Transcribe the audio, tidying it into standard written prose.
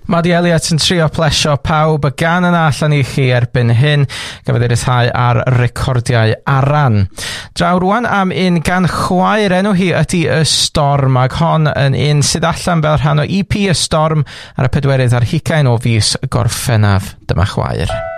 Maddie Elliott yn trio plesio pawb y gan yna allan i chi erbyn hyn, gafodd ei ryddhau ar recordiau aran. Draw rwan am un gan chwaer, enw hi ydy Y Storm, ac hon yn un sydd allan fel rhan o EP Y Storm ar y 4 ar hugain o fis Gorffennaf. Dyma chwaer.